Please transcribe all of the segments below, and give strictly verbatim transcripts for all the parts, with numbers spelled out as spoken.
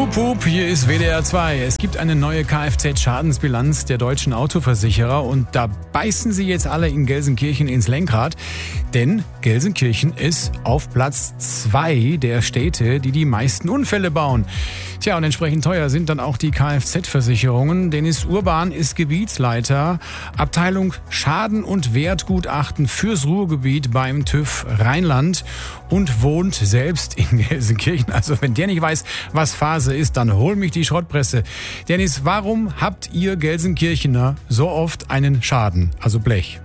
Hup, hup, hier ist W D R zwei. Es gibt eine neue Kfz-Schadensbilanz der deutschen Autoversicherer und da beißen sie jetzt alle in Gelsenkirchen ins Lenkrad, denn Gelsenkirchen ist auf Platz zwei der Städte, die die meisten Unfälle bauen. Tja, und entsprechend teuer sind dann auch die Kfz-Versicherungen. Dennis Urban ist Gebietsleiter, Abteilung Schaden- und Wertgutachten fürs Ruhrgebiet beim TÜV Rheinland und wohnt selbst in Gelsenkirchen. Also wenn der nicht weiß, was Phase ist, dann hol mich die Schrottpresse. Dennis, warum habt ihr Gelsenkirchener so oft einen Schaden, also Blech?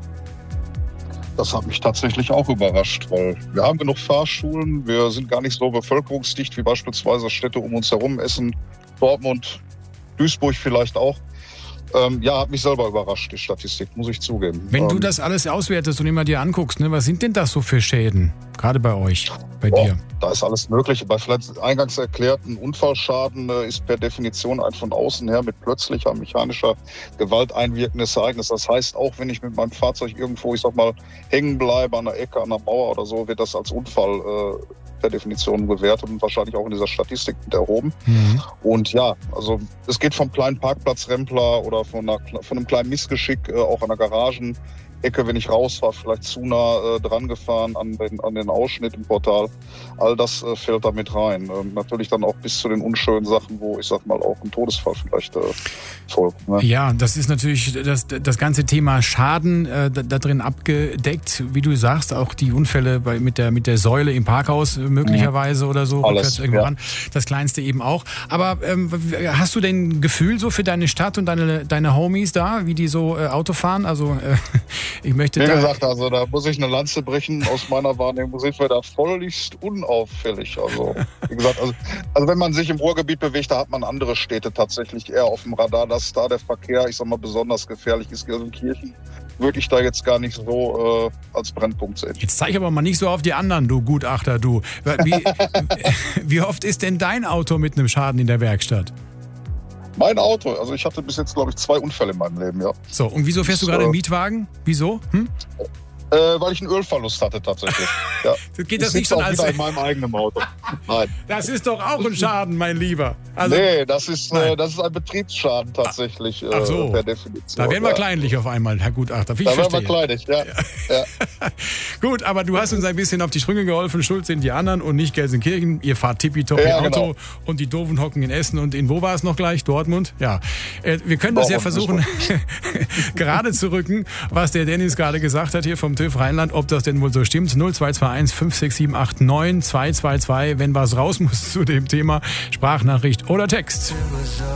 Das hat mich tatsächlich auch überrascht, weil wir haben genug Fahrschulen, wir sind gar nicht so bevölkerungsdicht wie beispielsweise Städte um uns herum, Essen, Dortmund, Duisburg vielleicht auch. Ähm, ja, hat mich selber überrascht, die Statistik, muss ich zugeben. Wenn ähm, du das alles auswertest und immer dir anguckst, ne, was sind denn das so für Schäden? Gerade bei euch, bei boah, dir? Da ist alles Mögliche. Bei vielleicht eingangs erklärten Unfallschaden äh, ist per Definition ein von außen her mit plötzlicher mechanischer Gewalt einwirkendes Ereignis. Das heißt, auch wenn ich mit meinem Fahrzeug irgendwo, ich sag mal, hängen bleibe an der Ecke, an der Mauer oder so, wird das als Unfall äh, per Definition bewertet und wahrscheinlich auch in dieser Statistik mit erhoben. Mhm. Und ja, also es geht vom kleinen Parkplatzrempler oder von, einer, von einem kleinen Missgeschick, äh, auch an der Garagenecke, wenn ich raus war, vielleicht zu nah äh, dran gefahren an den, an den Ausschnitt im Portal. All das äh, fällt da mit rein. Ähm, natürlich dann auch bis zu den unschönen Sachen, wo ich sag mal auch ein Todesfall vielleicht äh, folgt. Ne? Ja, das ist natürlich das, das ganze Thema Schaden äh, da, da drin abgedeckt. Wie du sagst, auch die Unfälle bei, mit, der, mit der Säule im Parkhaus möglicherweise mhm. oder so. Alles, irgendwo ja. ran. Das Kleinste eben auch. Aber ähm, hast du denn ein Gefühl so für deine Stadt und deine, deine Homies da, wie die so äh, Auto fahren? Also äh, ich möchte Wie da gesagt, also da muss ich eine Lanze brechen. Aus meiner Wahrnehmung sind wir da völligst unauffällig. Also wie gesagt, also, also wenn man sich im Ruhrgebiet bewegt, da hat man andere Städte tatsächlich eher auf dem Radar, dass da der Verkehr, ich sag mal, besonders gefährlich ist. Gelsenkirchen würde ich da jetzt gar nicht so äh, als Brennpunkt sehen. Jetzt zeig aber mal nicht so auf die anderen, du Gutachter, du. Wie, wie oft ist denn dein Auto mit einem Schaden in der Werkstatt? Mein Auto, also ich hatte bis jetzt, glaube ich, zwei Unfälle in meinem Leben, ja. So, und wieso fährst du gerade äh, im Mietwagen? Wieso? Hm? Äh, weil ich einen Ölverlust hatte tatsächlich. Ja. Geht das ich nicht schon auch als wieder in meinem eigenen Auto? Nein. Das ist doch auch ein Schaden, mein Lieber. Also, nee, das ist, äh, das ist ein Betriebsschaden tatsächlich Ach so. äh, per Definition. Da werden wir ja. kleinlich auf einmal, Herr Gutachter. Ich da werden verstehe. wir kleinlich, ja. ja. Gut, aber du hast uns ein bisschen auf die Sprünge geholfen. Schuld sind die anderen und nicht Gelsenkirchen. Ihr fahrt tippitoppi ja, Auto genau. und die Doofen hocken in Essen. Und in wo war es noch gleich? Dortmund? Ja. Äh, wir können das Warum? ja versuchen, gerade zu rücken, was der Dennis gerade gesagt hat hier vom TÜV Rheinland, ob das denn wohl so stimmt. null zwei zwei eins fünf sechs sieben acht neun zwei zwei zwei, wenn was raus muss zu dem Thema, Sprachnachricht oder Text.